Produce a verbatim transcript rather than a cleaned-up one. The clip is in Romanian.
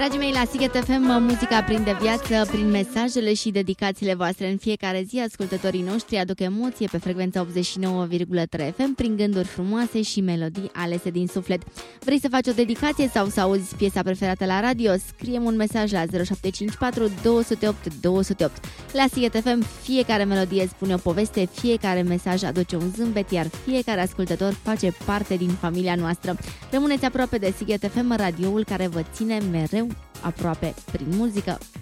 Dragii mei, la Sighet F M, muzica prinde viață prin mesajele și dedicațiile voastre. În fiecare zi, ascultătorii noștri aduc emoție pe frecvența optzeci și nouă virgulă trei F M prin gânduri frumoase și melodii alese din suflet. Vrei să faci o dedicație sau să auzi piesa preferată la radio? Scrie-mi un mesaj la zero șapte cinci patru doi zero opt doi zero opt. La Sighet F M, fiecare melodie spune o poveste, fiecare mesaj aduce un zâmbet, iar fiecare ascultător face parte din familia noastră. Rămâneți aproape de Sighet F M, radioul care vă ține mereu aproape prin muzică.